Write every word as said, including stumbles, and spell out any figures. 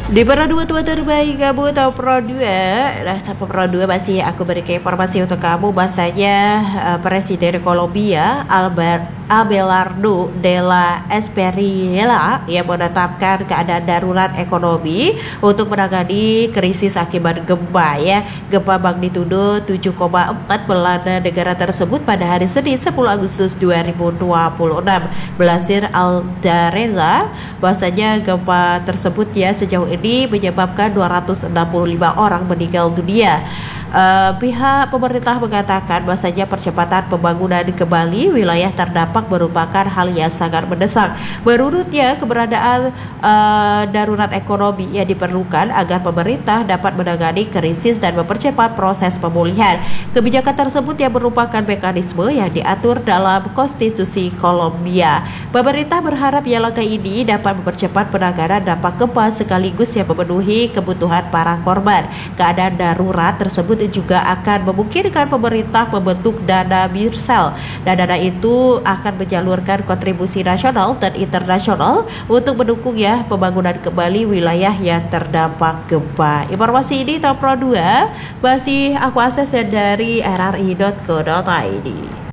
Di Pro dua tua terbaik kamu tahu Pro dua. Nah, tanpa Pro dua masih aku berikan informasi untuk kamu bahasanya uh, Presiden Kolombia Albert Abelardo de la Espriella yang menetapkan keadaan darurat ekonomi untuk menangani krisis akibat gempa ya. Gempa magnitudo tujuh koma empat melanda negara tersebut pada hari Senin sepuluh Agustus dua ribu dua puluh enam. Belasir Aldareza bahasanya gempa tersebut ya sejauh ini menyebabkan dua ratus enam puluh lima orang meninggal dunia. Uh, pihak pemerintah mengatakan bahwasanya percepatan pembangunan kembali wilayah terdampak merupakan hal yang sangat mendesak. Menurutnya keberadaan uh, darurat ekonomi yang diperlukan agar pemerintah dapat menangani krisis dan mempercepat proses pemulihan. Kebijakan tersebut yang merupakan mekanisme yang diatur dalam konstitusi Kolombia. Pemerintah berharap yang langkah ini dapat mempercepat penanganan dampak gempa sekaligus yang memenuhi kebutuhan para korban. Keadaan darurat tersebut juga akan memungkinkan pemerintah membentuk dana Mirsel, dan dana itu akan menyalurkan kontribusi nasional dan internasional untuk mendukung ya pembangunan kembali wilayah yang terdampak gempa. Informasi ini Top Pro dua masih aku akses dari r r i dot co dot i d.